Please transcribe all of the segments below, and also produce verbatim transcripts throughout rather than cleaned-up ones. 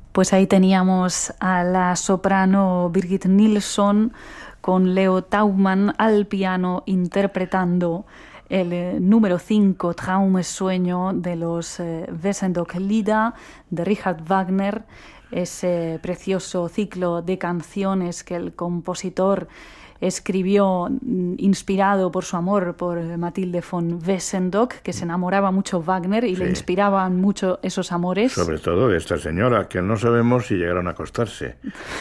Pues ahí teníamos a la soprano Birgit Nilsson con Leo Taumann al piano interpretando el eh, número cinco, Traum es sueño, de los eh, Wesendonck-Lieder de Richard Wagner, ese precioso ciclo de canciones que el compositor escribió inspirado por su amor por Mathilde von Wesendonck, que se enamoraba mucho Wagner y sí. le inspiraban mucho esos amores. Sobre todo de esta señora, que no sabemos si llegaron a acostarse.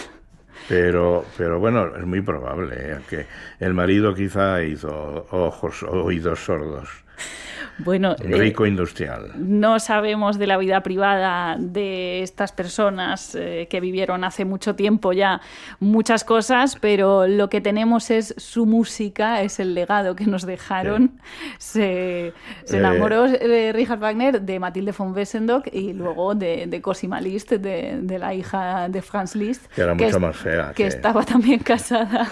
Pero, pero bueno, es muy probable ¿eh? que el marido quizá hizo ojos, oídos sordos. Bueno, rico eh, industrial. No sabemos de la vida privada de estas personas eh, que vivieron hace mucho tiempo ya muchas cosas, pero lo que tenemos es su música, es el legado que nos dejaron. Sí. Se, se enamoró eh, de Richard Wagner de Mathilde von Wesendonck y luego de, de Cosima Liszt, de, de la hija de Franz Liszt, que era mucho que, más fea. Que, que estaba también casada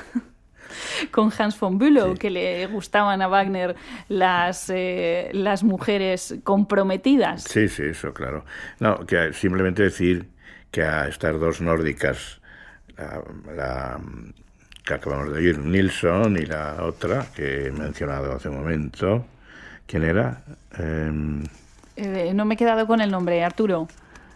con Hans von Bülow, sí. que le gustaban a Wagner las, eh, las mujeres comprometidas. Sí, sí, eso, claro. No, que simplemente decir que a estas dos nórdicas, la, la que acabamos de oír, Nilsson, y la otra que he mencionado hace un momento, ¿quién era? Eh... Eh, no me he quedado con el nombre, Arturo.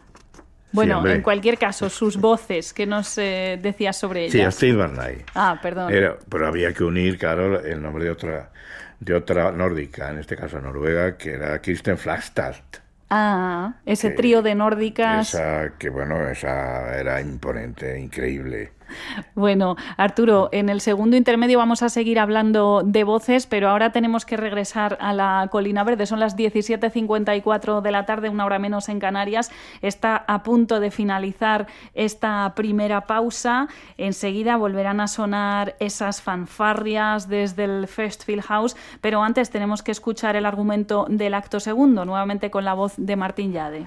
Bueno, sí, en cualquier caso, sus voces, ¿qué nos eh, decías sobre ellas? Sí, Astrid Barnay. Ah, perdón. Era, pero había que unir, claro, el nombre de otra, de otra nórdica, en este caso noruega, que era Kirsten Flagstad. Ah, ese que, trío de nórdicas. Esa, que bueno, esa era imponente, increíble. Bueno, Arturo, en el segundo intermedio vamos a seguir hablando de voces, pero ahora tenemos que regresar a la Colina Verde. Son las diecisiete cincuenta y cuatro de la tarde, una hora menos en Canarias. Está a punto de finalizar esta primera pausa. Enseguida volverán a sonar esas fanfarrias desde el Festspielhaus, pero antes tenemos que escuchar el argumento del acto segundo, nuevamente con la voz de Martín Llade.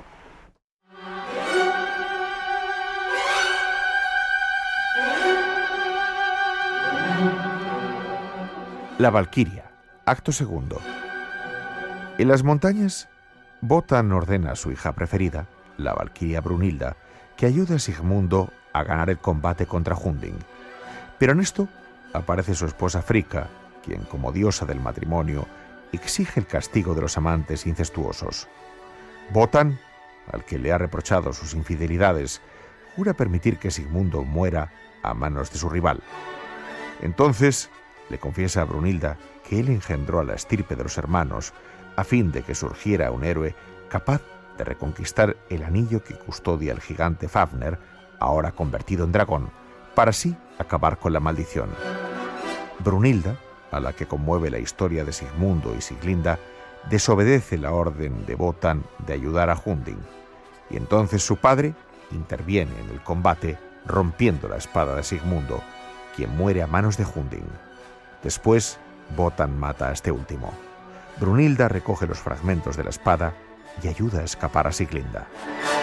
La Valquiria, acto segundo. En las montañas, Wotan ordena a su hija preferida, la Valquiria Brunhilda, que ayude a Sigmundo a ganar el combate contra Hunding. Pero en esto aparece su esposa Fricka, quien, como diosa del matrimonio, exige el castigo de los amantes incestuosos. Wotan, al que le ha reprochado sus infidelidades, jura permitir que Sigmundo muera a manos de su rival. Entonces le confiesa a Brunhilda que él engendró a la estirpe de los hermanos a fin de que surgiera un héroe capaz de reconquistar el anillo que custodia el gigante Fafner, ahora convertido en dragón, para así acabar con la maldición. Brunhilda, a la que conmueve la historia de Sigmundo y Siglinda, desobedece la orden de Wotan de ayudar a Hunding, y entonces su padre interviene en el combate rompiendo la espada de Sigmundo, quien muere a manos de Hunding. Después, Wotan mata a este último. Brunhilda recoge los fragmentos de la espada y ayuda a escapar a Siglinda.